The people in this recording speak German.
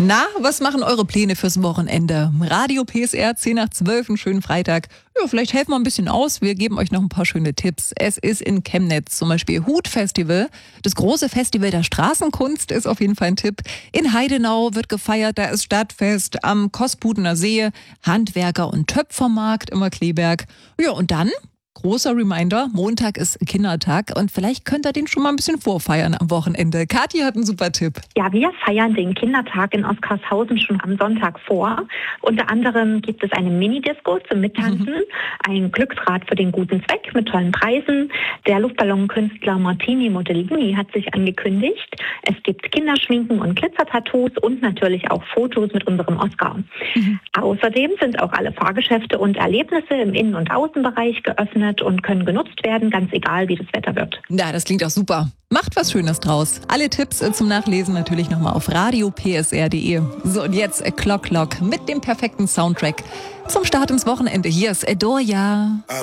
Na, was machen eure Pläne fürs Wochenende? Radio PSR 10 nach 12, einen schönen Freitag. Ja, vielleicht helfen wir ein bisschen aus. Wir geben euch noch ein paar schöne Tipps. Es ist in Chemnitz zum Beispiel Hut-Festival. Das große Festival der Straßenkunst ist auf jeden Fall ein Tipp. In Heidenau wird gefeiert, da ist Stadtfest. Am Kospudener See, Handwerker- und Töpfermarkt im Kleeberg. Ja, und dann... Großer Reminder, Montag ist Kindertag und vielleicht könnt ihr den schon mal ein bisschen vorfeiern am Wochenende. Kathi hat einen super Tipp. Ja, wir feiern den Kindertag in Oskarshausen schon am Sonntag vor. Unter anderem gibt es eine Mini-Disco zum Mittanzen, ein Glücksrad für den guten Zweck mit tollen Preisen. Der Luftballonkünstler Martini Modellini hat sich angekündigt. Es gibt Kinderschminken und Glitzertattoos und natürlich auch Fotos mit unserem Oscar. Außerdem sind auch alle Fahrgeschäfte und Erlebnisse im Innen- und Außenbereich geöffnet und können genutzt werden, ganz egal, wie das Wetter wird. Ja, das klingt auch super. Macht was Schönes draus. Alle Tipps zum Nachlesen natürlich nochmal auf radiopsr.de. So, und jetzt Clock mit dem perfekten Soundtrack zum Start ins Wochenende. Hier ist Edoria.